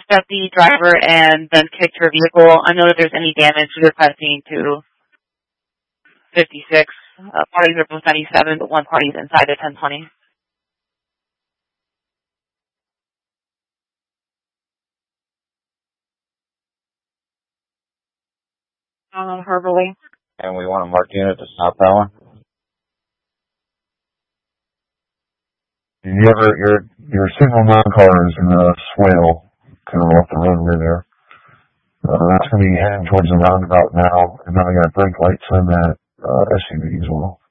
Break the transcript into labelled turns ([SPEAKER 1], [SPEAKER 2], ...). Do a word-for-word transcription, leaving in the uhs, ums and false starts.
[SPEAKER 1] at the driver and then kicked her vehicle. Unknown if there's any damage. We're requesting to fifty-six. Uh, parties are both ninety-seven, but one party's inside the ten twenty. Um, verbally.
[SPEAKER 2] And we want a marked unit to stop that one.
[SPEAKER 3] You ever, your, your single non-car is in the swale, kind of off the roadway there. Uh, that's going to be heading towards the roundabout now, and then I got brake lights on that uh, S U V as well.